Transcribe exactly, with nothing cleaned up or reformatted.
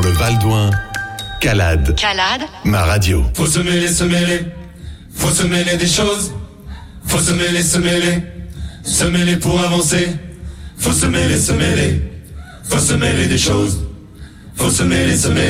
le Val d'Ouin, Calade. Calade. Ma radio. Faut se mêler, se mêler. Faut se mêler des choses. Faut se mêler, se mêler. Se mêler pour avancer. Faut se mêler, se mêler. Faut se mêler des choses. Faut se mêler, se mêler.